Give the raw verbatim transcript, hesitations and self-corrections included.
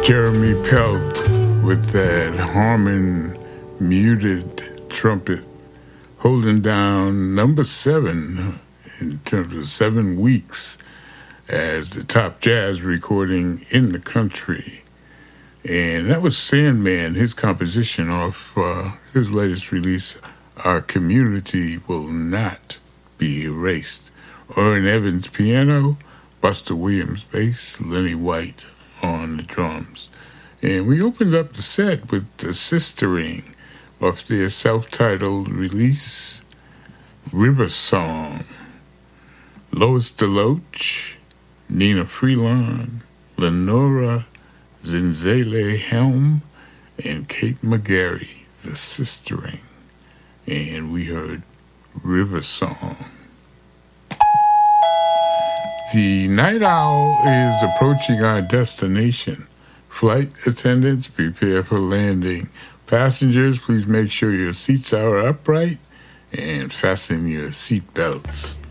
Jeremy Pelt with that Harmon muted trumpet holding down number seven in terms of seven weeks as the top jazz recording in the country. And that was Sandman, his composition off uh, his latest release, Our Community Will Not Be Erased. Orrin Evans piano, Buster Williams bass, Lenny White on the drums. And we opened up the set with the Sistering off their self-titled release, River Song. Lois DeLoach, Nina Freelon, Lenora Zinzele Helm, and Kate McGarry, the Sistering. And we heard River Song. The night owl is approaching our destination. Flight attendants, prepare for landing. Passengers, please make sure your seats are upright and fasten your seat belts.